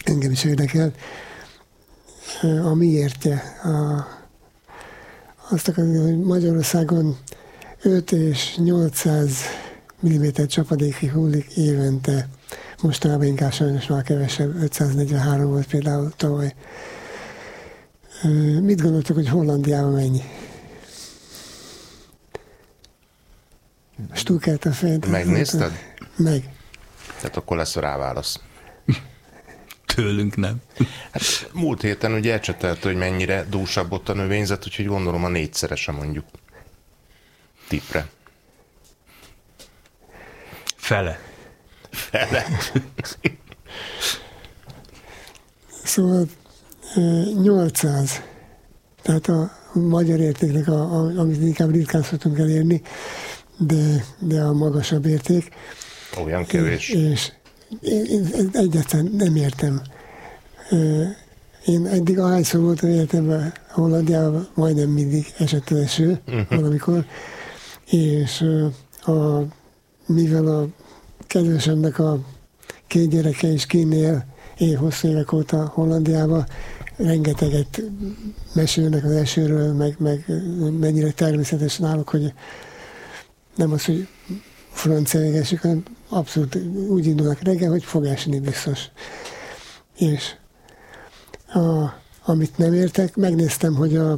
engem is érdekel. A miértje. Azt akarom, hogy Magyarországon 5 és 800 mm csapadékig hullik évente. Mostanában inkább sajnos már kevesebb, 543 volt például tavaly. Mit gondoltok, hogy Hollandiában mennyi? Stukelt a fejed. Megnézted? Meg. Tehát akkor lesz a ráválasz. Tőlünk nem. Hát, múlt héten ugye elcsetelt, hogy mennyire dúsabb ott a növényzet, úgyhogy gondolom a 4-szerese mondjuk. Tippre. Fele. Szóval 800. Tehát a magyar értéknek, amit inkább ritkán szoktunk elérni, de a magasabb érték. Olyan kevés. És én egyáltalán nem értem. Én eddig ahányszor voltam életemben Hollandiában, majdnem mindig esett az eső valamikor, és mivel a kedvesemnek a 2 gyereke is kinél hosszú évek óta Hollandiában, rengeteget mesélnek az esőről, meg mennyire természetes náluk, hogy nem az, hogy francia égesik, hanem abszolút úgy indulnak reggel, hogy fog esni biztos. És amit nem értek, megnéztem, hogy a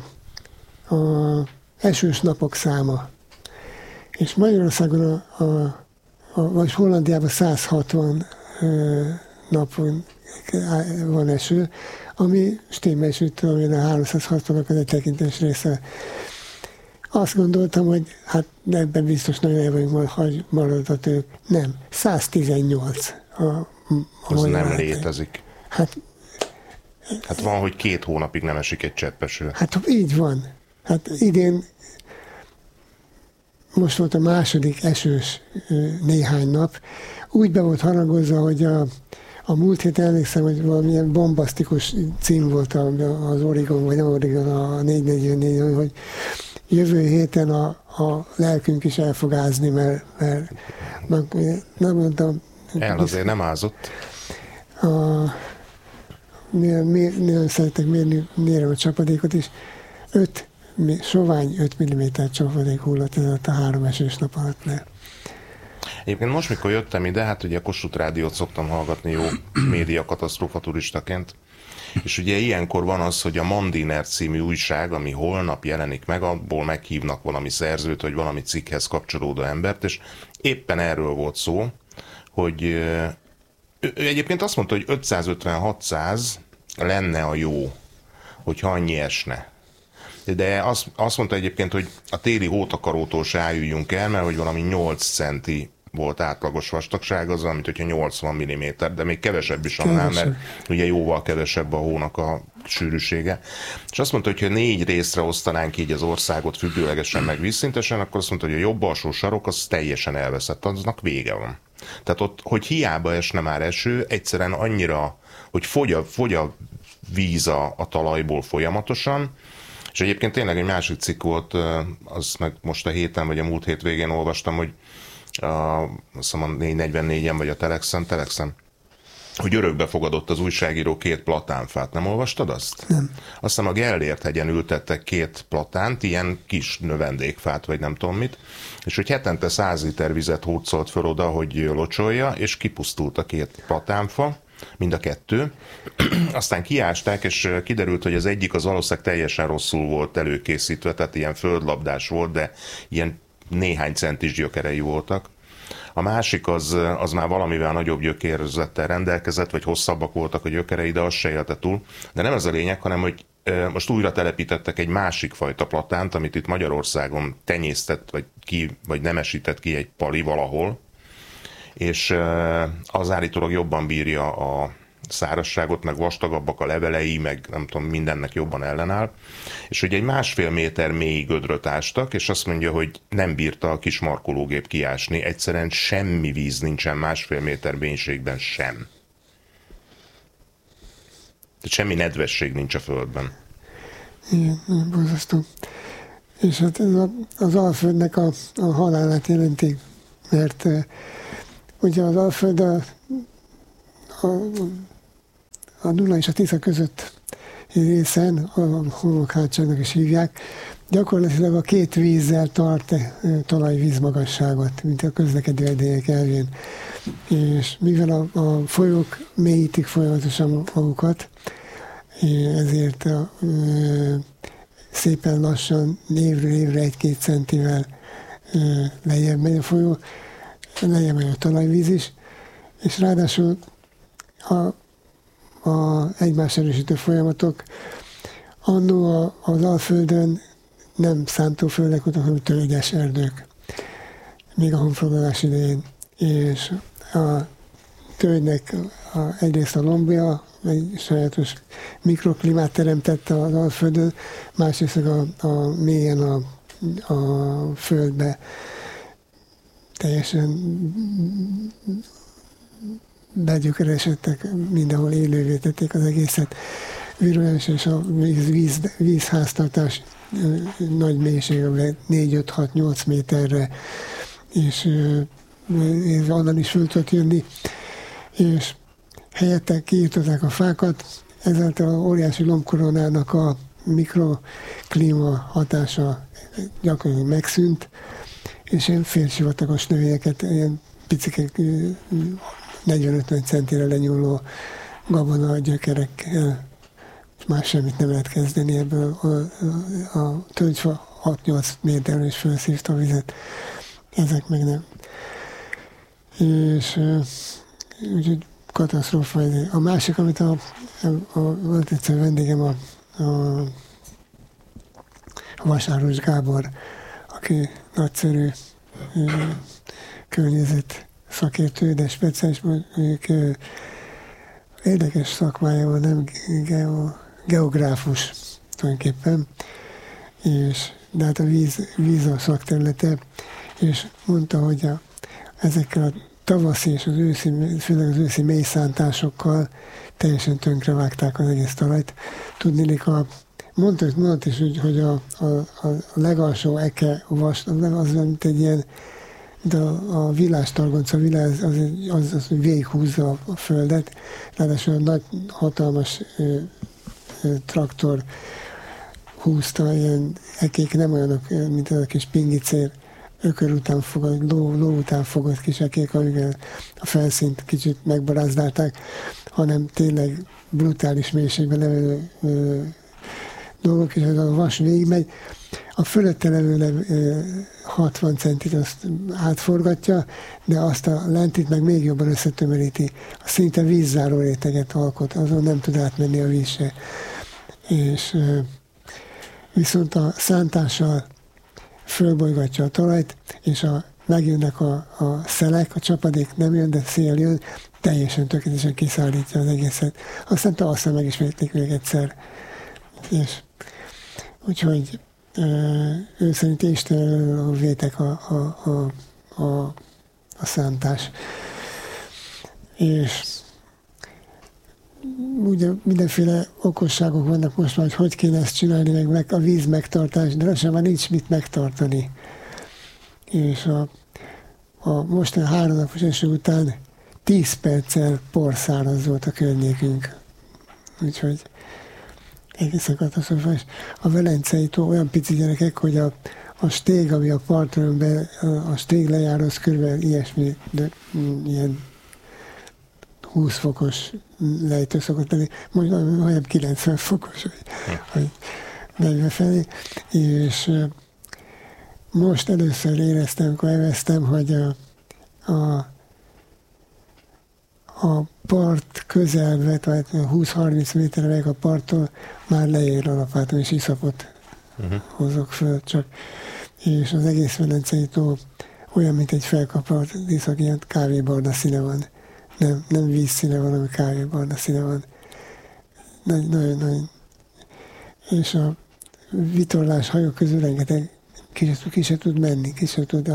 esős napok száma. És Magyarországon vagy Hollandiában 160 napon van eső, ami stimmel, és úgy tudom, hogy a 360-nak az egy tekintés része. Azt gondoltam, hogy hát ebben biztos nagyon el vagyunk maradott ők. Nem, 118. Az nem létezik. Hát van, hogy 2 hónapig nem esik egy cseppeső. Hát így van. Hát idén most volt a második esős néhány nap. Úgy be volt harangozva, hogy a múlt hét emlékszem, hogy valamilyen bombasztikus cím volt az Oregon, vagy nem Oregon, a 444, hogy jövő héten a lelkünk is el fog ázni, mert nem mondtam. Azért nem ázott. Nagyon szeretek mérni a csapadékot is. Sovány 5 mm csapadék hullott ez a 3 esős nap alatt le. Egyébként most, mikor jöttem ide, hát ugye a Kossuth Rádiót szoktam hallgatni jó média katasztrófa turistaként, és ugye ilyenkor van az, hogy a Mandiner című újság, ami holnap jelenik meg, abból meghívnak valami szerzőt, vagy valami cikkhez kapcsolódó embert, és éppen erről volt szó, hogy ő egyébként azt mondta, hogy 550-600 lenne a jó, hogyha annyi esne. De azt mondta egyébként, hogy a téli hótakarótól se álljunk el, mert hogy valami 8 centi volt átlagos vastagság, az olyan, mint hogyha 80 mm, de még kevesebb is annál, mert ugye jóval kevesebb a hónak a sűrűsége. És azt mondta, hogy ha 4 részre osztanánk így az országot függőlegesen meg vízszintesen, akkor azt mondta, hogy a jobb alsó sarok az teljesen elveszett, aznak vége van. Tehát ott, hogy hiába esne már eső, egyszerűen annyira, hogy fogy a víz a talajból folyamatosan, és egyébként tényleg egy másik cikk volt, az meg most a héten, vagy a múlt hét végén olvastam, hogy azt hiszem a 444-en, vagy a Telexen, hogy örökbe fogadott az újságíró 2 platánfát. Nem olvastad azt? Nem. Azt hiszem a Gellért hegyen ültettek 2 platánt, ilyen kis növendékfát, vagy nem tudom mit, és hogy hetente 100 liter vizet hurcolt föl oda, hogy locsolja, és kipusztult a 2 platánfa, mind a 2. Aztán kiásták, és kiderült, hogy az egyik az valószínűleg teljesen rosszul volt előkészítve, tehát ilyen földlabdás volt, de ilyen néhány centis gyökerei voltak. A másik az már valamivel nagyobb gyökérzettel rendelkezett, vagy hosszabbak voltak a gyökerei, de az se élte túl. De nem ez a lényeg, hanem hogy most újra telepítettek egy másik fajta platánt, amit itt Magyarországon tenyésztett, vagy nemesített ki egy pali valahol, és az állítólag jobban bírja a szárazságot, meg vastagabbak a levelei, meg nem tudom, mindennek jobban ellenáll. És hogy egy 1,5 méter mély gödröt ástak, és azt mondja, hogy nem bírta a kis markológép kiásni, egyszerűen semmi víz nincsen 1,5 méter mélységben sem. Tehát semmi nedvesség nincs a földben. Igen, borzasztó. És hát ez az Alföldnek a halálát jelenti, mert ugye az Alföld a Duna és a Tisza között részen, a homokhátságnak is hívják, gyakorlatilag a két vízzel tart talajvíz magasságot, mint a közlekedő erdélyek elvén. És mivel a folyók mélyítik folyamatosan magukat, ezért szépen lassan, évről évre 1-2 centivel lejjebb megy a folyó, lejjebb megy a talajvíz is, és ráadásul a egymás erősítő folyamatok annó az Alföldön nem szántóföldek voltak, hanem tölgyes erdők, még a honfoglalás idején. És a tölgynek egyrészt a lombja egy sajátos mikroklimát teremtett az Alföldön, másrészt a mélyen a földbe teljesen begyökeresedtek, mindenhol élővé tették az egészet. Virulens és a vízháztartás nagy mélységben 4-5-6-8 méterre, és onnan is föl tudott jönni, és helyette kiirtották a fákat, ezáltal a óriási lombkoronának a mikroklíma hatása gyakorlatilag megszűnt, és ilyen félsivatagos növényeket, ilyen picikek 40-50 centire lenyúló gabona gyökerekkel már semmit nem lehet kezdeni ebből. A tölgyfa 6-8 méterről is felszívta a vizet. Ezek meg nem. És úgyhogy katasztrófa. A másik, amit volt egyszer vendégem a Vasáros Gábor, aki nagyszerű környezet szakértő, de speciális, érdekes szakmája van, nem geográfus tulajdonképpen, de hát a víz a szakterülete, és mondta, hogy ezekkel a tavaszi és főleg az őszi mélyszántásokkal teljesen tönkrevágták az egész talajt. Tudniillik, mondta is, hogy a legalsó eke az mint egy ilyen, de a villástargonca az végighúzza a földet, ráadásul a nagy, hatalmas traktor húzta, ilyen ekék nem olyanok, mint a kis pingicér, ökör után fogott, ló után fogott kis ekék, amivel a felszínt kicsit megbarázdálták, hanem tényleg brutális mélységben levő dolgok, és a vas végigmegy. A fölötte levő 60 centit azt átforgatja, de azt a lentit meg még jobban összetömöríti. Szinte vízzáró réteget alkot, azon nem tud átmenni a víz se. És viszont a szántással fölbolygatja a talajt, és megjönnek a szelek, a csapadék nem jön, de szél jön, teljesen tökéletesen kiszállítja az egészet. Aztán tavasszal megismétlik még egyszer. És úgyhogy ő szerint Istenről vétek a szántás. És ugye mindenféle okosságok vannak most már, hogy kéne ezt csinálni, meg a víz megtartás, de lassan már nincs mit megtartani. És a mostani 3 napos eső után 10 perccel porszáraz volt a környékünk. Úgyhogy egészen katasztrofális. A Velencei tó olyan pici gyerekek, hogy a stég, ami a parton be, a stég lejár, az körülbelül ilyesmi, de ilyen 20 fokos lejtő szokott lenni, majdnem 90 fokos, hogy megy befelé, és most először éreztem, amikor elvesztem, hogy a part közelve, tehát 20-30 méterre meg a parttól már leér a lapátom, és iszapot hozok föl csak. És az egész Velencei tó olyan, mint egy felkapart iszak, ilyen kávébarna színe van. Nem vízszíne van, hanem kávébarna színe van. Nagyon. És a vitorlás hajók közül rengeteg ki se tud menni, ki se tud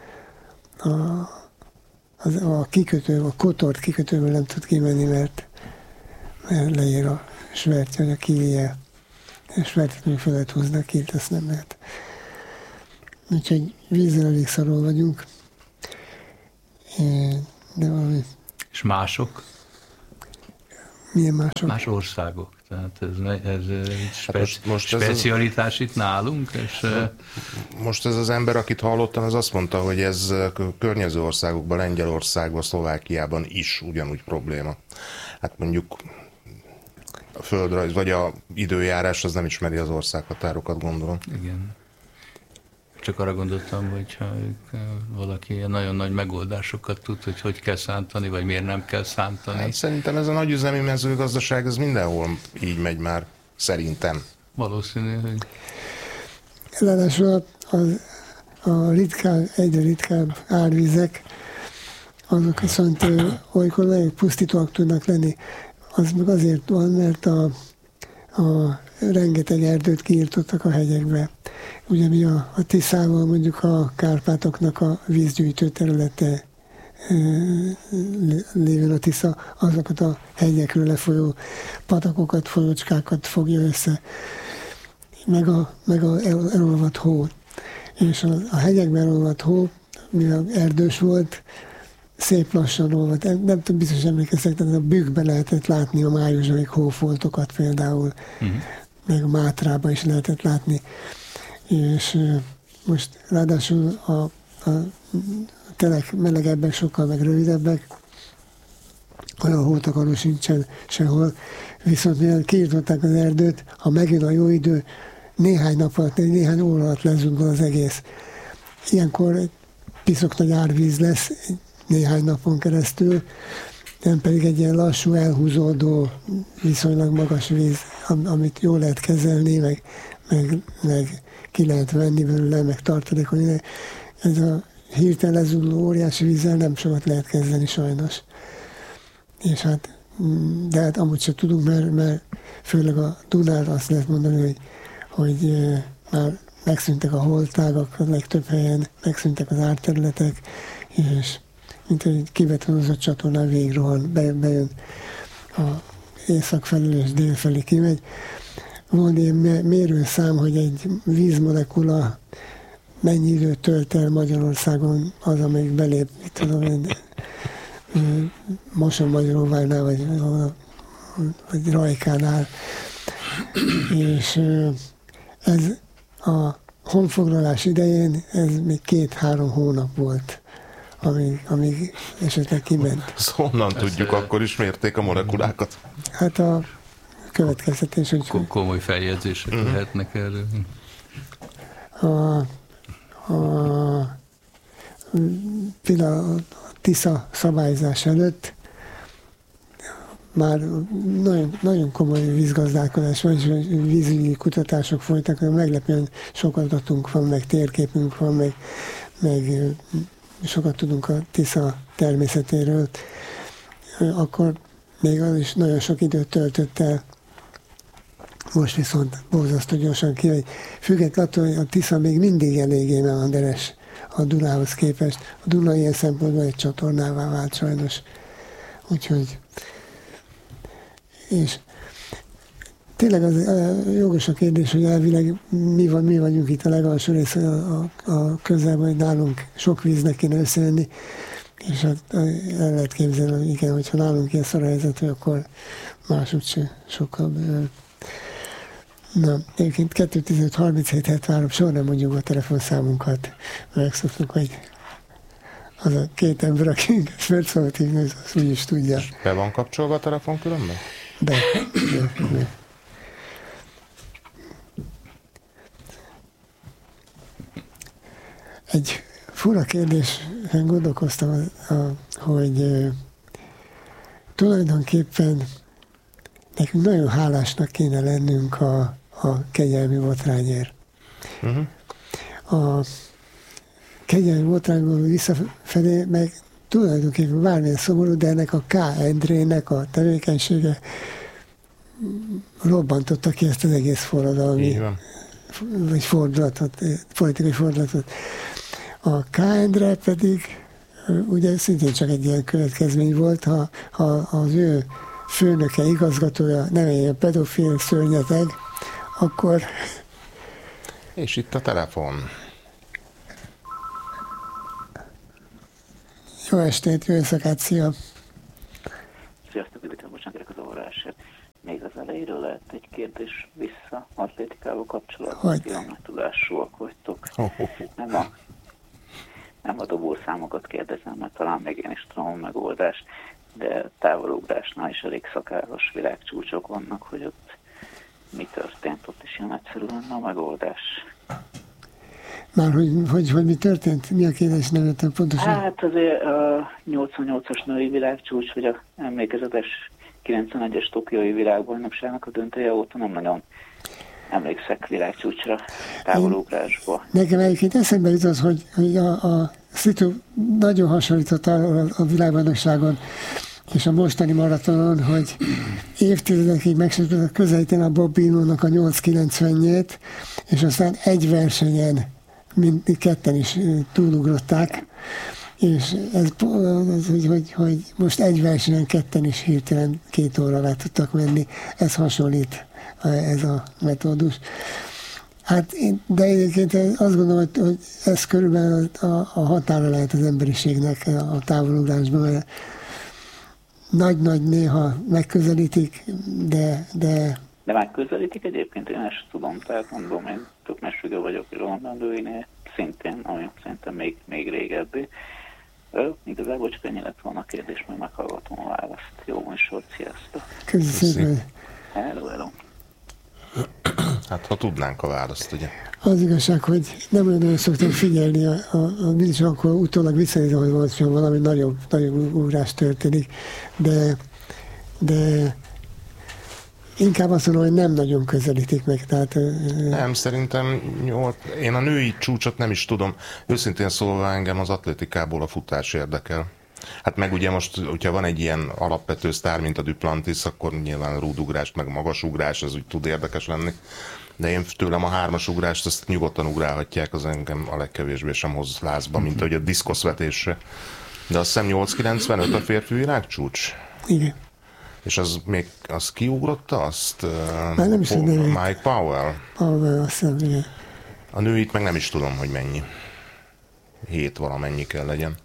a kikötő, a Kotort kikötőből nem tud kimenni, mert leér a svertje, vagy a kilije. A svertet még fel lehet húzni, a kilt, azt nem lehet. Úgyhogy vízzel elég szarul vagyunk. De valami... És mások? Milyen mások? Más országok. Tehát ez most specialitás itt nálunk. És most ez az ember, akit hallottam, az azt mondta, hogy ez környező országokban, Lengyelországban, Szlovákiában is ugyanúgy probléma. Hát mondjuk a földrajz, vagy a időjárás az nem ismeri az országhatárokat, gondolom. Igen. Csak arra gondoltam, hogyha valaki ilyen nagyon nagy megoldásokat tud, hogy kell szántani, vagy miért nem kell szántani. Hát szerintem ez a nagyüzemi mezőgazdaság, ez mindenhol így megy már, szerintem. Valószínű, hogy... Ráadásul egyre ritkább árvizek, azok viszont olykor nagyon pusztítóak tudnak lenni. Az meg azért van, mert a rengeteg erdőt kiirtottak a hegyekbe. Ugye mi a Tiszával mondjuk a Kárpátoknak a vízgyűjtő területe lévén a Tisza, azokat a hegyekről lefolyó patakokat, folyocskákat fogja össze, meg a elolvadt hó. És a hegyekben elolvadt hó, mivel erdős volt, szép lassan olvadt. Nem tudom, biztos emlékeztek, tehát a Bükkben lehetett látni a májusai hófoltokat például, meg a Mátrában is lehetett látni. És most ráadásul a telek melegebbek, sokkal meg rövidebbek, olyan hótakaró sincsen sehol, viszont mivel kiirtották az erdőt, ha megjön a jó idő, néhány nap alatt, néhány óra alatt lezúdul az egész. Ilyenkor egy piszok nagy árvíz lesz néhány napon keresztül, nem pedig egy ilyen lassú, elhúzódó, viszonylag magas víz, amit jól lehet kezelni, meg ki lehet venni belőle, meg tartalékolni. Ez a hirtelen lezúduló óriási vízzel nem sokat lehet kezdeni sajnos. És de hát amúgy sem tudunk, mert főleg a Dunára azt lehet mondani, hogy már megszűntek a holtágak a legtöbb helyen, megszűntek az árterületek, és mint egy kibetonozott csatornán végigrohan, bejön a észak felől és dél felé kimegy. Van ilyen mérőszám, hogy egy vízmolekula mennyi időt tölt el Magyarországon az, amelyik belép, Mosonmagyaróvárnál, vagy Rajkánál. És ez a honfoglalás idején, ez még 2-3 hónap volt, amíg esetleg kiment. Ezt honnan tudjuk, akkor is mérték a molekulákat? Hát a következtetés, hogy... Komoly feljegyzések lehetnek erről. Például a Tisza szabályzás előtt már nagyon komoly vízgazdálkodás van, és vízügyi kutatások folytak, meglepően sok adatunk van, meg térképünk van, meg sokat tudunk a Tisza természetéről. Akkor még az is nagyon sok időt töltött el. Most viszont borzasztó gyorsan kimegy. Függetlenül attól, hogy a Tisza még mindig eléggé meanderes a Dunához képest. A Duna ilyen szempontból egy csatornává vált sajnos. Úgyhogy és tényleg az jogos a kérdés, hogy elvileg mi vagyunk itt a legalsó rész a közelben, hogy nálunk sok víznek kéne összejönni, és hát el lehet képzelni, hogy igen, hogyha nálunk ilyen szar a helyzet, hogy akkor máshogy se sokkal. Na, egyébként 215-37-73 soha nem mondjuk a telefonszámunkat, megszoktuk, hogy az a két ember, aki földszólat hívni, az úgy is tudja. Be van kapcsolva a telefon különben? Be. Egy fura kérdésen gondolkoztam, hogy tulajdonképpen nekünk nagyon hálásnak kéne lennünk a kegyelmi botrányért. A kegyelmi botrányból visszafelé meg tulajdonképpen bármilyen szomorú, de ennek a K. Endrének a tevékenysége robbantotta ki ezt az egész forradalmi, vagy politikai fordulatot. A K. Endre pedig ugye szintén csak egy ilyen következmény volt, ha az ő főnöke, igazgatója nem egy ilyen pedofil szörnyeteg, akkor... És itt a telefon. Jó estét, jó éjszakát, szia! Sziasztok, üdvítően, bocsánat, a zavarásért. Még az elejéről lehet egy kérdés vissza atlétikával kapcsolatban, olyan nagy tudásúak vagytok. Nem a dobószámokat kérdezem, mert talán még én is tudom a megoldást, de távolugrásnál is elég szakáros világcsúcsok vannak, hogy ott mi történt, ott is ilyen egyszerű lenne a megoldás. Már hogy mi történt? Mi a kérdés, nem értem pontosan? Hát azért a 88-as női világcsúcs, vagy a emlékezetes 91-es tokiói világbajnokságnak a döntője óta nem nagyon emlékszek világcsúcsra, távolugrásba. Nekem egyébként eszembe jutott, hogy a szitu nagyon hasonlított a világbajnokságon és a mostani maratonon, hogy évtizedekig megsérült közelíteni a Bob Beamon-nak a 8.90-jét, és aztán egy versenyen mind ketten is túlugrották, és ez hogy most egy versenyen ketten is hirtelen 2 óra alá tudtak menni, ez hasonlít ez a metódus. Hát de egyébként azt gondolom, hogy ez körülbelül a határa lehet az emberiségnek a távolugrásban, mert nagy-nagy néha megközelítik, de... De megközelítik egyébként, én ezt tudom, tehát mondom, én tök mesüge vagyok Roland Lőinél, szintén, ami szerintem még régebbi. Igazából csak ennyi lett volna a kérdés, majd meghallgatom a választ. Jó műsor, sziasztok! Köszönöm. Hello. Hát, ha tudnánk a választ, ugye? Az igazság, hogy nem olyan szoktam figyelni, mindig csak akkor utólag visszanézem, hogy valami nagyobb ugrás történik, de inkább azt mondom, hogy nem nagyon közelítik meg. Tehát, nem, szerintem én a női csúcsot nem is tudom. Őszintén szólva engem az atlétikából a futás érdekel. Hát meg ugye most, hogyha van egy ilyen alapvető sztár, mint a Duplantis, akkor nyilván a rúdugrás, meg magasugrás, ez úgy tud érdekes lenni. De én tőlem a 3-as ugrást, azt nyugodtan ugrálhatják, az engem a legkevésbé sem hoz lázba, mint ahogy a diszkoszvetésre. De azt hiszem 8.95 a férfi világcsúcs? Igen. És az kiugrotta azt? Már nem is tudom. Mike Powell? Powell, azt hiszem, igen. A nőit meg nem is tudom, hogy mennyi. 7 valamennyi kell legyen.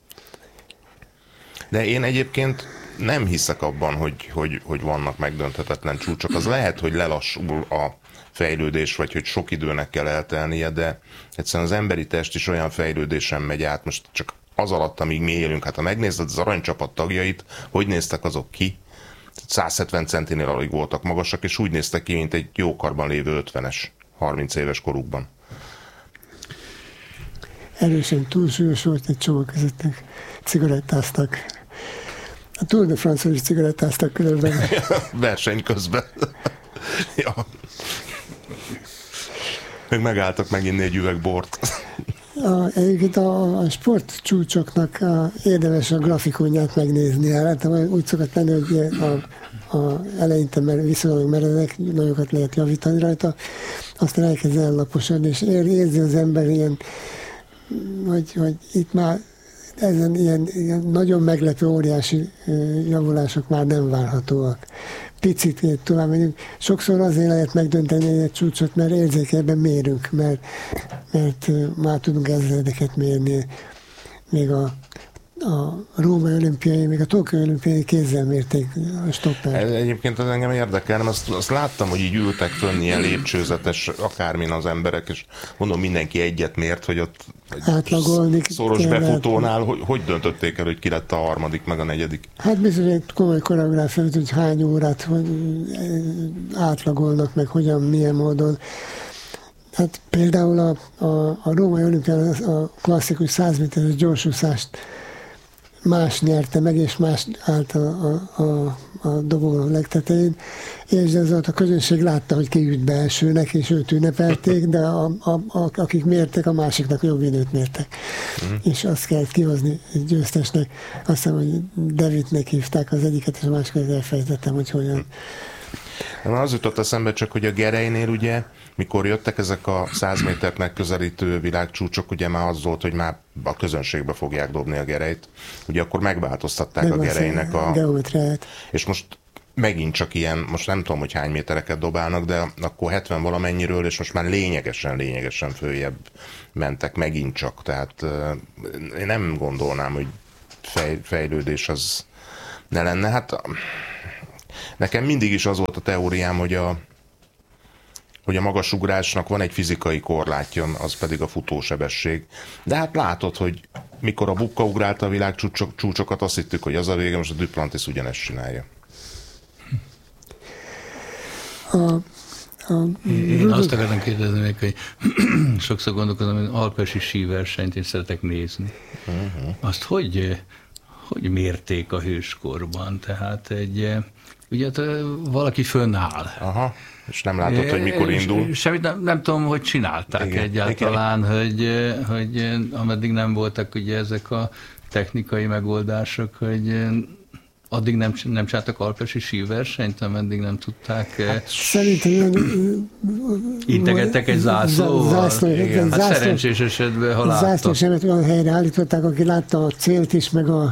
De én egyébként nem hiszek abban, hogy vannak megdönthetetlen csúcsok. Az lehet, hogy lelassul a fejlődés, vagy hogy sok időnek kell eltelnie, de egyszerűen az emberi test is olyan fejlődésen megy át, most csak az alatt, amíg mi élünk. Hát ha megnézed az aranycsapat tagjait, hogy néztek azok ki? 170 centinél alig voltak magasak, és úgy néztek ki, mint egy jó karban lévő 50-es, 30 éves korukban. Erősen túlsúlyos volt, egy csomag közöttnek cigarettáztak. A Tour de France-on is cigarettáztak különben. Verseny közben. Ja. Még megálltak meginni egy üveg bort. Egyébként a sportcsúcsoknak érdemes a grafikonját megnézni. Hát úgy szokott lenni, hogy eleinte viszonylag meredek, nagyokat lehet javítani rajta, aztán elkezd ellaposodni, és érzi az ember ilyen, hogy itt már ezen ilyen nagyon meglepő, óriási javulások már nem várhatóak. Picit tovább megyünk. Sokszor azért lehet megdönteni egy csúcsot, mert érzékelben mérünk, mert már tudunk ezredeket mérni. Még a római olimpiai, még a tokiói olimpiai kézzel mérték a stopper. Egyébként az engem érdekel, azt láttam, hogy így ültek fönn ilyen lépcsőzetes akármin az emberek, és mondom, mindenki egyet mért, hogy ott átlagolni szoros befutónál, hogy döntötték el, hogy ki lett a harmadik, meg a negyedik? Hát bizony egy komoly koreográfia, hogy hány órát átlagolnak, meg hogyan, milyen módon. Hát például a római olimpián a klasszikus 100 méteres gyorsúszást más nyerte meg, és más állt a dobó legtetején, és ez a közönség látta, hogy ki üt be elsőnek, és őt ünnepelték, de akik mértek, a másiknak jobb időt mértek. És azt kellett kihozni egy győztesnek. Azt hiszem, hogy Davidnek hívták az egyiket, és a másikat elfelejtettem, hogy hogyan. Az jutott eszembe csak, hogy a Gerejnél ugye, mikor jöttek ezek a 100 métert megközelítő világcsúcsok, ugye már az volt, hogy már a közönségbe fogják dobni a Gerejt. Ugye akkor megváltoztatták a Gerejnek a geometriát. És most megint csak ilyen, most nem tudom, hogy hány métereket dobálnak, de akkor 70 valamennyiről, és most már lényegesen följebb mentek megint csak. Tehát én nem gondolnám, hogy fejlődés az ne lenne. Hát nekem mindig is az volt a teóriám, hogy a magasugrásnak van egy fizikai korlátja, az pedig a futósebesség. De hát látod, hogy mikor a Bubka ugrálta a világ csúcsokat, azt hittük, hogy az a vége, most a Duplantis ugyanezt csinálja. Én azt akartam kérdezni még, hogy sokszor gondolkozom, hogy alpesi síversenyt én szeretek nézni. Azt hogy mérték a hőskorban? Tehát ugye valaki fönnáll. Aha, és nem látod, hogy mikor indul. Semmit nem tudom, hogy csinálták igen, egyáltalán, igen. Hogy ameddig nem voltak ugye ezek a technikai megoldások, hogy addig nem csináltak alpesi síversenyt, ameddig nem tudták... Szerintem integettek egy zászlóval. Hát szerencsés esetben, ha láttak. Zászlósemet olyan helyre állították, aki látta a célt is, meg a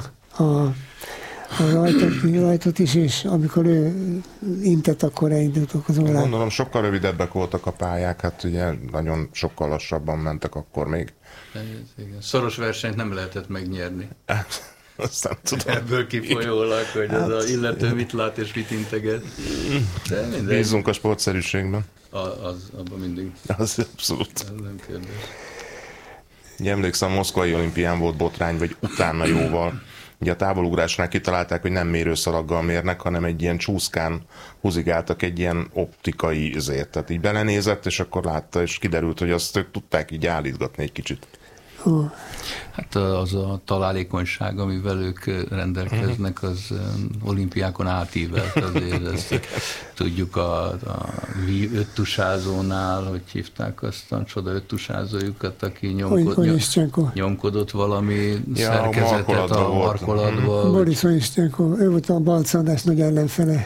rajtot is, és amikor ő intett, akkor elindultak az órák. Gondolom, sokkal rövidebbek voltak a pályák, hát ugye nagyon sokkal lassabban mentek akkor még. Igen. Szoros versenyt nem lehetett megnyerni. Azt nem tudom. Ebből kifolyólag, hogy hát, az illető mit lát és mit integet. De mindegy. Bízzunk a sportszerűségben. Abban mindig. Az abszolút. Ez nem kérdés. Ugye emlékszem, a moszkvai olimpián volt botrány, vagy utána jóval. Ugye a távolugrásnál kitalálták, hogy nem mérőszalaggal mérnek, hanem egy ilyen csúszkán húzigáltak egy ilyen optikai izért. Tehát így belenézett, és akkor látta, és kiderült, hogy azt ők tudták így állítgatni egy kicsit. Hát az a találékonyság, amivel ők rendelkeznek, az olimpiákon átívelt azért. Ezt tudjuk a öttusázónál, hogy hívták azt a csoda öttusázójukat, aki nyomkodott valami szerkezetet a markolatba. Boris Onisztyenko, ő volt a balcadás nagy ellenfele.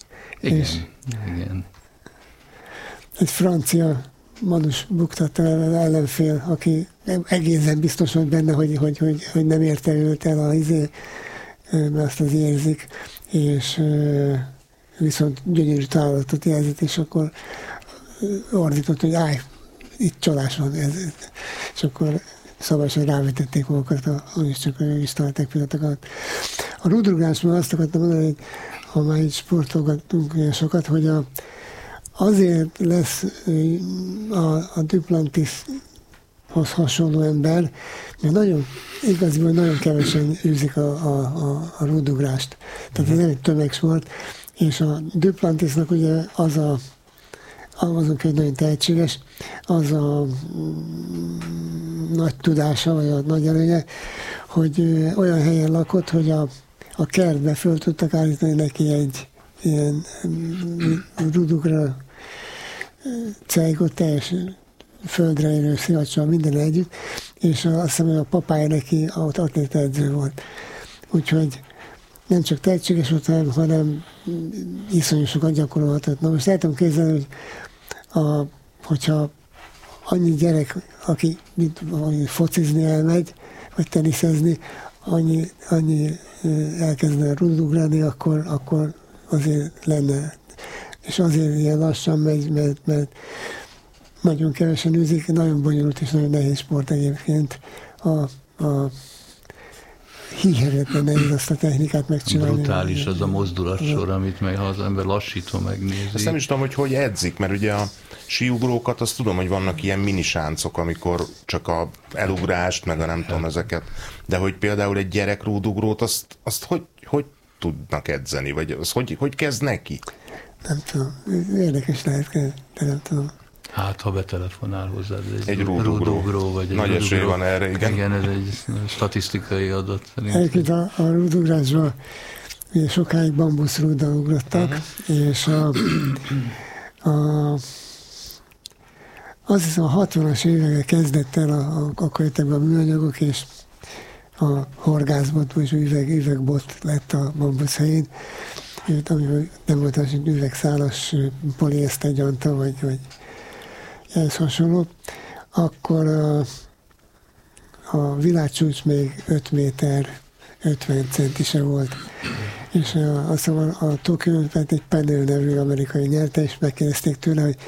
Igen. Egy francia Manus buktatta ellenfél, aki egészen biztos volt benne, hogy nem érte őt el mert azt az érzik, és viszont gyönyörű találatot jelzett, és akkor ordított, hogy állj, itt csalás van. És akkor szabályosan rávetették magukat, csak ők is találták pillanatokat. A rúdugrásban azt akartam mondani, hogy ha már így sportolgatunk olyan sokat, hogy azért lesz a Duplantishoz hasonló ember, mert igaziból nagyon kevesen űzik a rúdugrást. Tehát ez nem egy tömegsport, és a Duplantisnak ugye azon kell nagyon tehetséges, az a nagy tudása, vagy a nagy előnye, hogy olyan helyen lakott, hogy a kertbe föl tudtak állítani neki egy ilyen rudugra cejgot, teljesen földre érő szivacsal, minden együtt, és azt hiszem, hogy a papája neki atléta edző volt. Úgyhogy nem csak tehetséges volt, hanem iszonyú sokat gyakorolhatott. Na most el tudom képzelni, hogy hogyha annyi gyerek, aki focizni elmegy, vagy teniszezni, annyi elkezdene rudugrálni, akkor azért lenne. És azért ilyen lassan megy, mert nagyon kevesen űzik, nagyon bonyolult és nagyon nehéz sport egyébként. Hihetetlen nehéz azt a technikát megcsinálni. Brutális az a mozdulatsor, amit meg, ha az ember lassítva megnézi. Ezt nem is tudom, hogy edzik, mert ugye a síugrókat, azt tudom, hogy vannak ilyen minisáncok, amikor csak a elugrást, meg a nem tudom ezeket, de hogy például egy gyerek rúdugrót, azt hogy tudnak edzeni, vagy az hogy kezd neki? Nem tudom, érdekes lehet, de nem tudom. Hát, ha betelefonál hozzád egy rúdugró, vagy egy nagy esély van erre, igen. Igen, ez egy statisztikai adat. Egyébként a rúdugrásban ugye sokáig bambuszrúddal ugrottak, és azt hiszem a 60-as években kezdett el, akkor jöttek be a műanyagok, és a horgászbot, vagy üvegbot lett a bambusz helyén, ami nem volt az üvegszálas poliészter gyanta, vagy ehhez hasonló, akkor a világcsúcs még 5 méter 50 centise volt. És azt hiszem a Tokyo Olympát egy Penel nevű amerikai nyerte, és megkérdezték tőle, hogy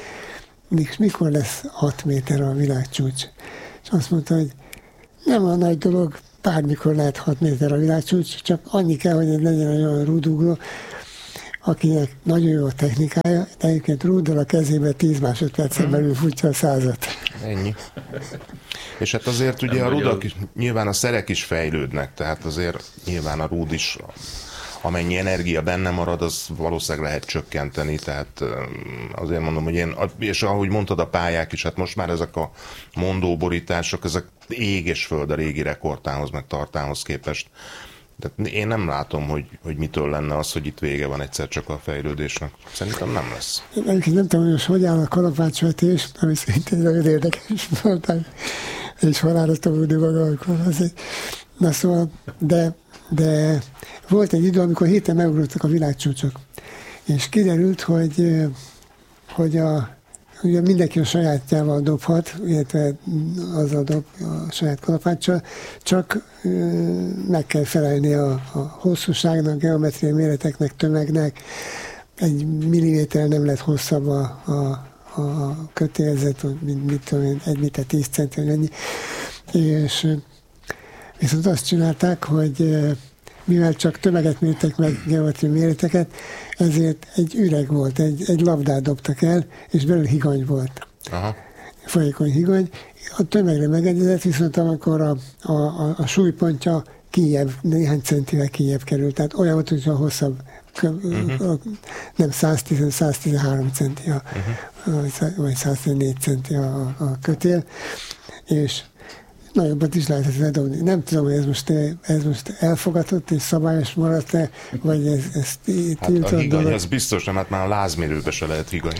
mikor lesz 6 méter a világcsúcs. És azt mondta, hogy nem a nagy dolog, bármikor lehet 6 méter a világcsúcs, csak annyi kell, hogy legyen egy olyan rúdugró, akinek nagyon jó a technikája, de egyébként rúddal a kezébe 10 másodpercen belül futja a 100-at. Ennyi. És hát azért ugye a rudak is, nyilván a szerek is fejlődnek, tehát azért nyilván a rúd is, amennyi energia benne marad, az valószínűleg lehet csökkenteni, tehát azért mondom, hogy és ahogy mondtad, a pályák is, hát most már ezek a mondóborítások, ezek ég és föld a régi rekordtához, meg tartához képest. Tehát én nem látom, hogy mitől lenne az, hogy itt vége van egyszer csak a fejlődésnek. Szerintem nem lesz. Egyébként nem tudom, hogy áll a kalapácsvetés, ami szintén nagyon érdekes volt, és halára tolódni maga, amikor azért. Na szóval, de volt egy idő, amikor héten megugrottak a világcsúcsok, és kiderült, hogy ugye mindenki a sajátjával dobhat, illetve azzal dob a saját kalapáccsal, csak meg kell felelni a hosszúságnak, geometriai méreteknek, tömegnek. 1 milliméter nem lett hosszabb a kötélzet, mit tudom én, 1 méter 10 centi, vagy ennyi. És viszont azt csinálták, hogy mivel csak tömeget mértek meg, geometriai méreteket, ezért egy üreg volt, egy labdát dobtak el, és belül higany volt. Aha. Folyékony higany. A tömegre megegyezett, viszont amikor a súlypontja kijebb, néhány centivel kijebb került. Tehát olyan volt, hogyha hosszabb, nem 110-113 centi, vagy 114 centi a kötél, és nagyobbat is lehetett dobni. Nem tudom, hogy ez most elfogadott és szabályos maradt-e, vagy ez tiltott. Hát a higany az biztos nem, hát már a lázmérőbe se lehet higany.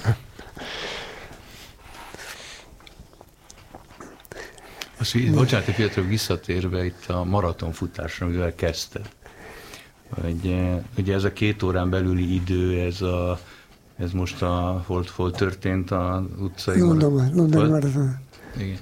Bocsánat, Pietro, visszatérve itt a maratonfutásra, amivel kezdted. Ugye ez a 2 órán belüli idő, ez most hol történt a utcai London maraton. Igen.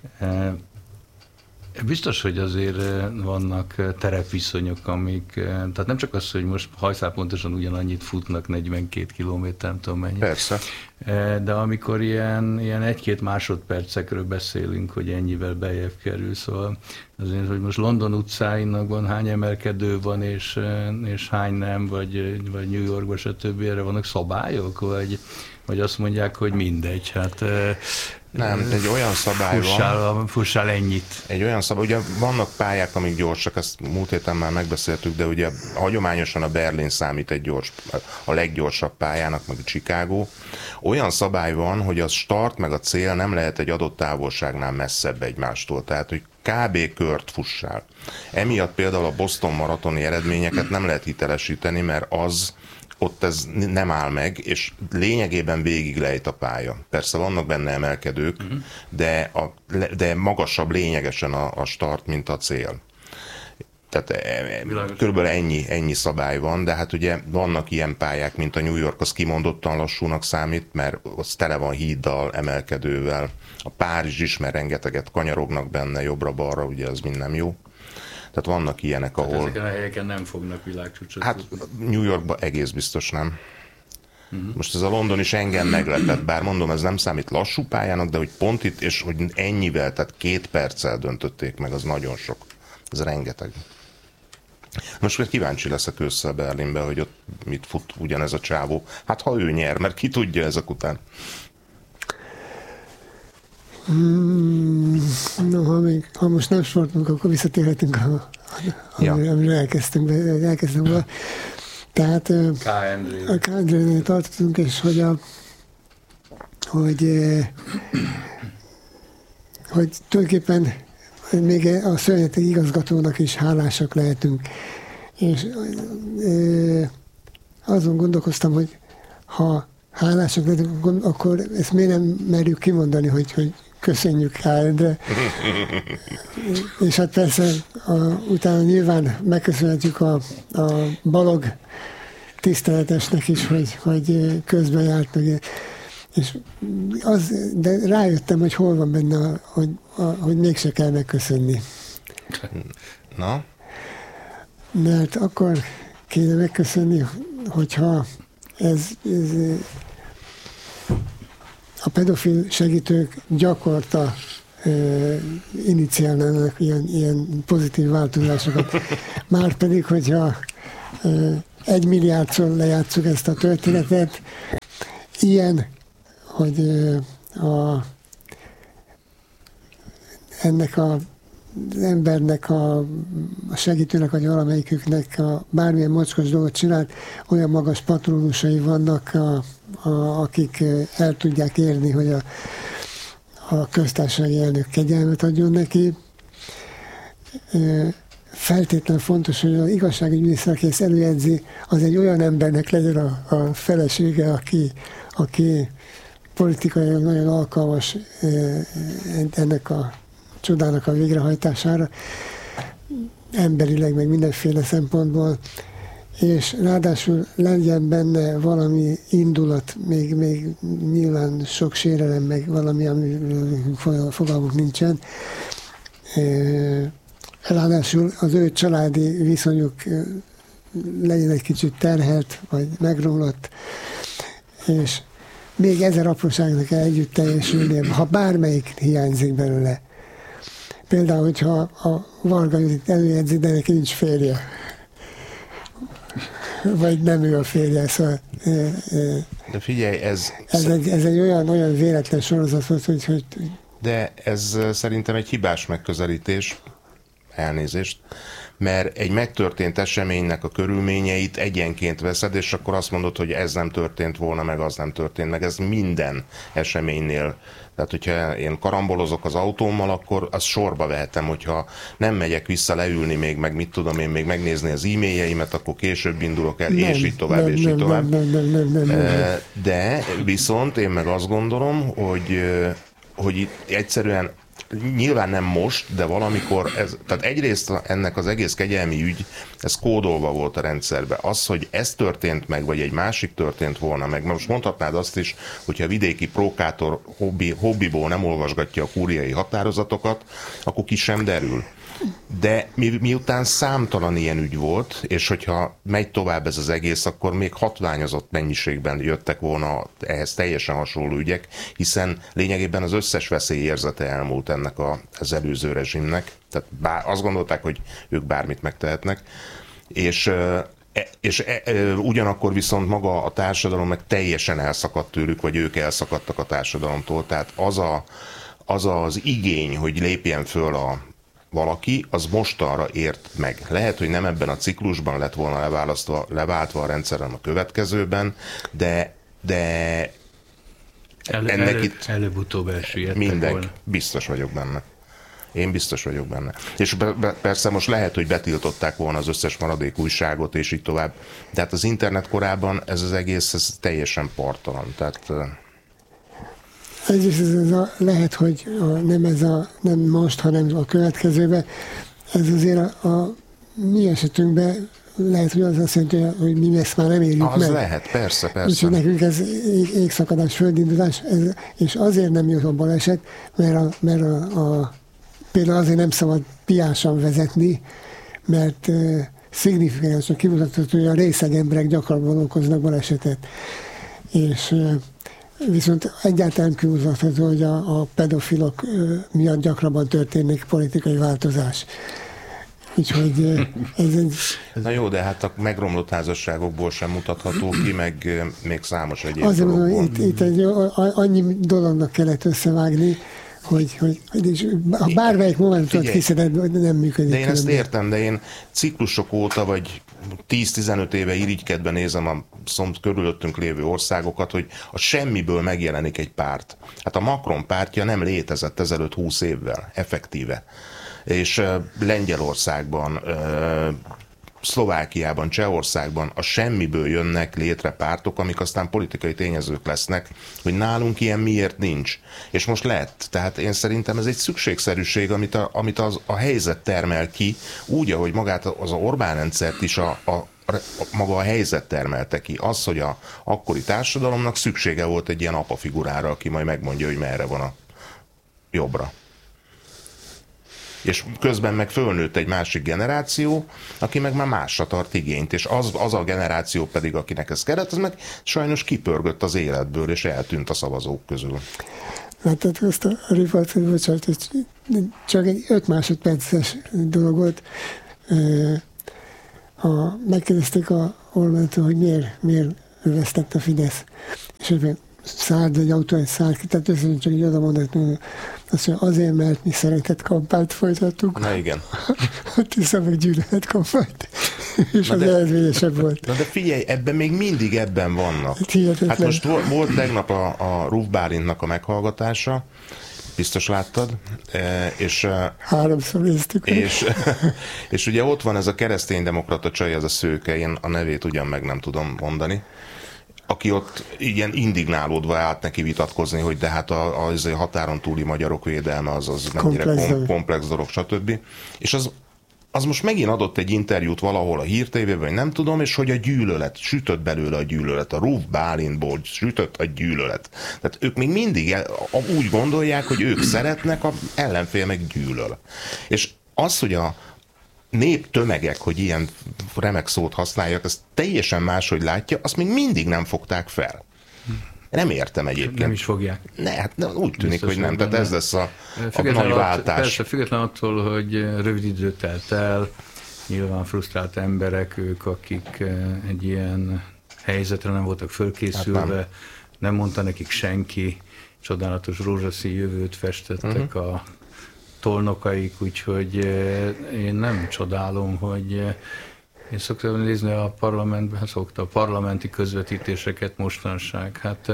Biztos, hogy azért vannak terepviszonyok, amik, tehát nem csak az, hogy most hajszálpontosan ugyanannyit futnak, 42 kilométer, nem tudom mennyi. Persze. De amikor ilyen 1-2 másodpercekről beszélünk, hogy ennyivel beljebb kerül, szóval azért, hogy most London utcáinak hány emelkedő van, és hány nem, vagy New Yorkban, stb. Erre vannak szabályok, vagy azt mondják, hogy mindegy, hát... Nem, egy olyan szabály van. Fussál ennyit. Egy olyan szabály, ugye vannak pályák, amik gyorsak, ezt múlt héten már megbeszéltük, de ugye hagyományosan a Berlin számít a leggyorsabb pályának, meg a Chicago. Olyan szabály van, hogy a start meg a cél nem lehet egy adott távolságnál messzebb egymástól, tehát hogy kb. Kört fussál. Emiatt például a Boston maratoni eredményeket nem lehet hitelesíteni, mert ott ez nem áll meg, és lényegében végig lejt a pálya. Persze vannak benne emelkedők, de magasabb lényegesen a start, mint a cél. Tehát körülbelül ennyi szabály van, de hát ugye vannak ilyen pályák, mint a New York, az kimondottan lassúnak számít, mert az tele van híddal, emelkedővel. A Párizs is, mert rengeteget kanyarognak benne jobbra-balra, ugye az mind nem jó. Tehát vannak ilyenek, ahol... Hát ezeken a helyeken nem fognak világcsúcsot. Hát New Yorkban egész biztos nem. Most ez a London is engem meglepett, bár mondom, ez nem számít lassú pályának, de hogy pont itt, és hogy ennyivel, tehát 2 perccel döntötték meg, az nagyon sok. Ez rengeteg. Most kíváncsi leszek össze Berlinbe, hogy ott mit fut ugyanez a csávó. Hát ha ő nyer, mert ki tudja ezek után. Ha most nem sportunk, akkor visszatérhetünk amire elkezdtünk volna. Tehát a K. Andrénél tartottunk, és hogy tulajdonképpen még a szörnyeteg igazgatónak is hálásak lehetünk. És azon gondolkoztam, hogy ha hálásak lehetünk, akkor ezt miért nem merjük kimondani, hogy köszönjük K. Endre. És hát persze utána nyilván megköszönhetjük a Balog tiszteletesnek is, hogy közben járt meg. És de rájöttem, hogy hol van benne, hogy mégse kell megköszönni. Na? Mert akkor kéne megköszönni, hogyha ez a pedofil segítők gyakorta iniciálnának ilyen pozitív változásokat. Márpedig, hogyha 1 milliárdszor lejátszuk ezt a történetet, ilyen, hogy ennek az embernek, a segítőnek, vagy valamelyiküknek bármilyen mocskos dolgot csinált, olyan magas patronusai vannak, akik el tudják érni, hogy a köztársasági elnök kegyelmet adjon neki. Feltétlenül fontos, hogy az igazságügyminiszter, aki ezt előjegyzi, az egy olyan embernek legyen a felesége, aki politikailag nagyon alkalmas ennek a csodának a végrehajtására, emberileg, meg mindenféle szempontból, és ráadásul legyen benne valami indulat, még nyilván sok sérelem, meg valami, ami fogalmunk nincsen. Ráadásul az ő családi viszonyuk legyen egy kicsit terhelt, vagy megromlott, és még 1000 apróságnak kell együtt teljesülnie, ha bármelyik hiányzik belőle. Például, hogyha a Varga Judit előjegyzi, de neki nincs férje. Vagy nem ő a férje, szóval... De figyelj, ez egy olyan véletlen sorozat volt, hogy... De ez szerintem egy hibás megközelítés, elnézést, mert egy megtörtént eseménynek a körülményeit egyenként veszed, és akkor azt mondod, hogy ez nem történt volna, meg az nem történt, meg ez minden eseménynél. Tehát, hogyha én karambolozok az autómmal, akkor azt sorba vehetem, hogyha nem megyek vissza leülni még, meg mit tudom én, még megnézni az e-mailjeimet, akkor később indulok el, és így tovább, és így tovább. De viszont én meg azt gondolom, hogy itt egyszerűen nyilván nem most, de valamikor, tehát egyrészt ennek az egész kegyelmi ügy, ez kódolva volt a rendszerbe. Az, hogy ez történt meg, vagy egy másik történt volna meg, most mondhatnád azt is, hogyha a vidéki prókátor hobbiból nem olvasgatja a kúriai határozatokat, akkor ki sem derül. De miután számtalan ilyen ügy volt, és hogyha megy tovább ez az egész, akkor még hatványozott mennyiségben jöttek volna ehhez teljesen hasonló ügyek, hiszen lényegében az összes veszélyérzete elmúlt ennek az előző rezsimnek. Tehát azt gondolták, hogy ők bármit megtehetnek. És ugyanakkor viszont maga a társadalom meg teljesen elszakadt tőlük, vagy ők elszakadtak a társadalomtól. Tehát az az igény, hogy lépjen föl valaki, az mostanra ért meg. Lehet, hogy nem ebben a ciklusban lett volna leváltva a rendszerem a következőben, de előbb-utóbb elsüllyedtek volna. Biztos vagyok benne. Én biztos vagyok benne. És persze most lehet, hogy betiltották volna az összes maradék újságot, és így tovább. De hát az internet korában ez az egész ez teljesen parttalan. Tehát... lehet, hogy nem most, hanem a következőben, ez azért a mi esetünkben lehet, hogy az azt jelenti, hogy mi ezt már nem érjük az meg. lehet, persze. Úgyhogy nekünk ez égszakadás, földindulás, és azért nem jött a baleset, mert például azért nem szabad piásan vezetni, mert szignifikánsan kimutatott, hogy a részeg emberek gyakrabban okoznak balesetet. És viszont egyáltalán kimutatott, hogy a pedofilok miatt gyakrabban történik politikai változás. Úgyhogy ez egy... Na jó, de hát a megromlott házasságokból sem mutatható ki, meg még számos egyéb azért dologból. Mondom, itt egy annyi dolognak kellett összevágni, hogy ha bármelyik momentumot hiszed, nem működik. De én ezt értem, de én ciklusok óta, vagy 10-15 éve irigykedve nézem a körülöttünk lévő országokat, hogy a semmiből megjelenik egy párt. Hát a Macron pártja nem létezett ezelőtt 20 évvel, effektíve. És Lengyelországban, Szlovákiában, Csehországban a semmiből jönnek létre pártok, amik aztán politikai tényezők lesznek, hogy nálunk ilyen miért nincs. És most lett. Tehát én szerintem ez egy szükségszerűség, amit a helyzet termel ki, úgy, ahogy magát az Orbán rendszert is maga a helyzet termelte ki. Az, hogy a akkori társadalomnak szüksége volt egy ilyen apa figurára, aki majd megmondja, hogy merre van a jobbra. És közben meg fölnőtt egy másik generáció, aki meg már másra tart igényt, és az a generáció pedig, akinek ez kellett, az meg sajnos kipörgött az életből, és eltűnt a szavazók közül. láttad azt a riportot, bocsánat, csak egy 5 másodperces dolog volt. Megkérdezték a Orbántól, hogy miért vesztett a Fidesz. És ebben szállt egy autó, egy szállt ki, tehát összesen csak így oda mondott, azt mondja, azért, mert mi szeretett kampányt folytattuk. Na igen. A Tisza meg gyűlölet kampányt. És az eredményesebb volt. Na de figyelj, ebben még mindig vannak. Hihetetlen. Hát most volt tegnap a Ruf Bálintnak a meghallgatása, biztos láttad, és 3-szor néztük. És ugye ott van ez a kereszténydemokrata csaj, ez a Szőke, én a nevét ugyan meg nem tudom mondani, aki ott ilyen indignálódva állt neki vitatkozni, hogy de hát a határon túli magyarok védelme az mennyire komplex dolog, stb. És az most megint adott egy interjút valahol a Hír TV-ben, vagy nem tudom, és hogy a gyűlölet, sütött belőle a gyűlölet, a Ruf Bálintból sütött a gyűlölet. Tehát ők még mindig úgy gondolják, hogy ők szeretnek, az ellenfél meg gyűlöl. És az, hogy a néptömegek, hogy ilyen remek szót használják, azt teljesen máshogy látja, azt még mindig nem fogták fel. Nem értem egyébként. Nem is fogják. Hát úgy tűnik, biztos, hogy nem. Tehát ez lesz a nagy váltás. Persze, független attól, hogy rövid idő telt el, nyilván frusztrált emberek, ők, akik egy ilyen helyzetre nem voltak fölkészülve, hát nem mondta nekik senki, csodálatos rózsaszín jövőt festettek a tolnokaik, úgyhogy én nem csodálom, hogy én szoktam nézni a parlamentben, a parlamenti közvetítéseket mostanság. Hát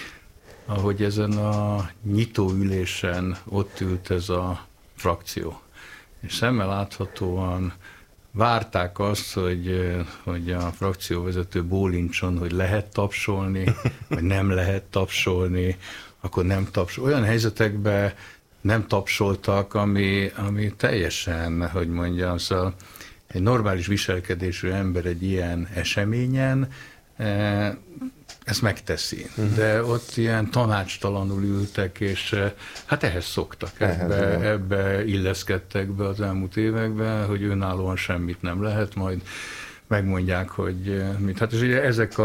ahogy ezen a nyitóülésen ott ült ez a frakció, és szemmel láthatóan várták azt, hogy a frakcióvezető bólincson, hogy lehet tapsolni, vagy nem lehet tapsolni, akkor nem tapsolni. Olyan helyzetekben nem tapsoltak, ami teljesen, hogy mondjam, szóval egy normális viselkedésű ember egy ilyen eseményen ezt megteszi. De ott ilyen tanácstalanul ültek, és hát ehhez szoktak, ebbe illeszkedtek be az elmúlt években, hogy önállóan semmit nem lehet, majd megmondják, hogy mit. Hát és ugye ezek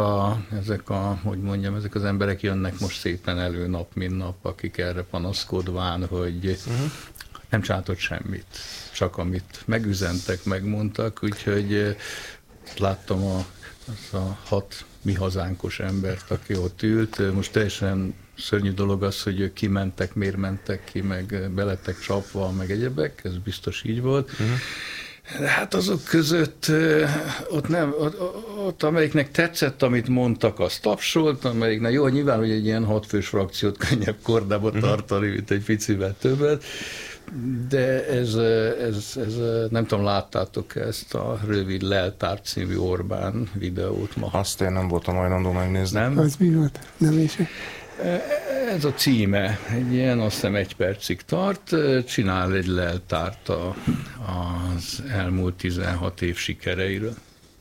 az emberek jönnek most szépen elő nap, mint nap, akik erre panaszkodván, hogy nem csináltott semmit, csak amit megüzentek, megmondtak, úgyhogy láttam azt a 6 mi hazánkos embert, aki ott ült. Most teljesen szörnyű dolog az, hogy ők kimentek, miért mentek ki, meg belettek csapva, meg egyebek, ez biztos így volt. De hát azok között ott amelyiknek tetszett, amit mondtak, az tapsolt, amelyiknek jó, nyilván, hogy egy ilyen 6 fős frakciót könnyebb kordába tartani, mint egy picivel többet, de ez nem tudom, láttátok ezt a rövid Leltár című Orbán videót ma? Azt én nem voltam hajlandó megnézni. Nem? Az mi volt? Nem is. Ez a címe, egy ilyen, azt hiszem 1 percig tart, csinál egy leltárt az elmúlt 16 év sikereiről.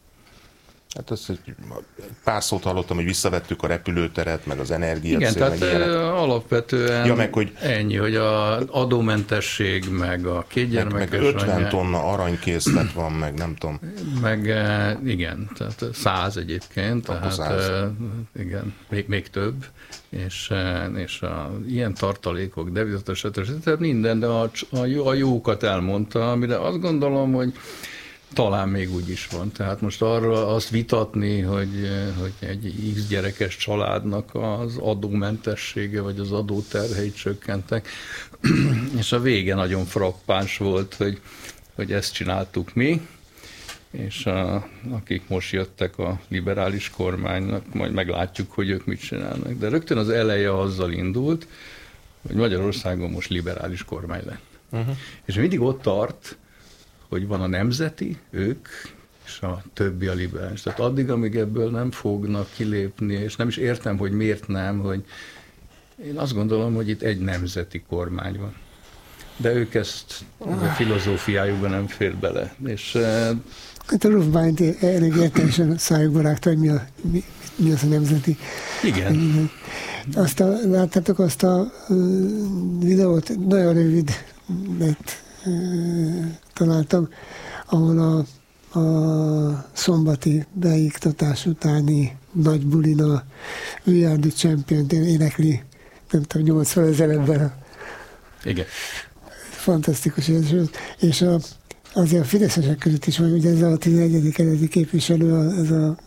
Hát azt pár szót hallottam, hogy visszavettük a repülőteret, meg az energiát. Igen, tehát alapvetően meg, hogy ennyi, hogy az adómentesség, meg a 2 gyermekes meg 50 tonna aranykészlet van, meg nem tudom. Meg igen, tehát 100 egyébként, tehát 100. Igen, még több, és ilyen tartalékok, devizatos, tehát minden, de a jókat elmondta, amire azt gondolom, hogy talán még úgy is van. Tehát most arra azt vitatni, hogy egy X gyerekes családnak az adómentessége, vagy az adóterheit csökkentek, és a vége nagyon frappáns volt, hogy ezt csináltuk mi, és akik most jöttek a liberális kormánynak, majd meglátjuk, hogy ők mit csinálnak. De rögtön az eleje azzal indult, hogy Magyarországon most liberális kormány lett. És mindig ott tart, hogy van a nemzeti, ők, és a többi a liberális. Tehát addig, amíg ebből nem fognak kilépni, és nem is értem, hogy miért nem, hogy én azt gondolom, hogy itt egy nemzeti kormány van. De ők ezt a filozófiájukban nem fér bele. És hát a Ruf Bálint elég értelmesen szájukba rágta, hogy mi az a nemzeti. Igen. Láttátok azt a videót, nagyon rövid lett, találtam, ahol a szombati beiktatás utáni nagy bulin a We Are The Champion-t énekli nem tudom, 80 000 ember. Igen. Fantasztikus. És azért a fideszesek között is van, ugye ez a 11. kerületi képviselő, ez a